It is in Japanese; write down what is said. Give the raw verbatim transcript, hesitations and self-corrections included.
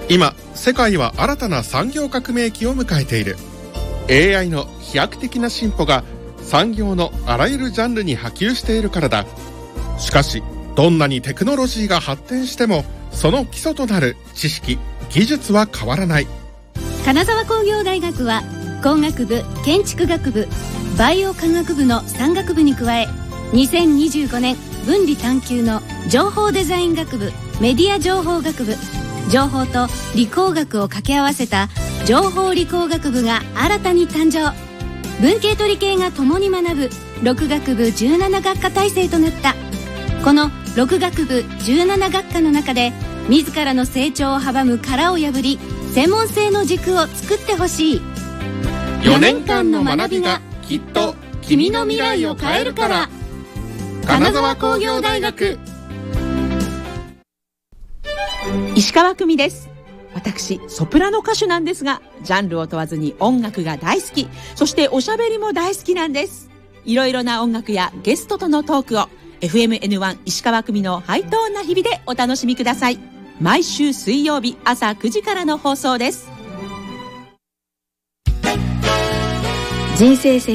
今世界は新たな産業革命期を迎えている。 エーアイ の飛躍的な進歩が産業のあらゆるジャンルに波及しているからだ。しかしどんなにテクノロジーが発展してもその基礎となる知識・技術は変わらない。 金沢工業大学は工学部、建築学部、バイオ科学部のさん学部に加え、にせんにじゅうごねん分離探究の情報デザイン学部、メディア情報学部、情報と理工学を掛け合わせた情報理工学部が新たに誕生。文系と理系が共に学ぶろく学部じゅうなな学科体制となった。このろく学部じゅうなな学科の中で自らの成長を阻む殻を破り、専門性の軸を作ってほしい。 よねんかんの学びがきっと君の未来を変えるから。金沢工業大学。 石川久美です。私ソプラノ歌手なんですが、ジャンルを問わずに音楽が大好き、そしておしゃべりも大好きなんです。いろいろな音楽やゲストとのトークを エフエムエヌワン 石川久美のハイトーンな日々でお楽しみください。毎週水曜日朝くじからの放送です。 人生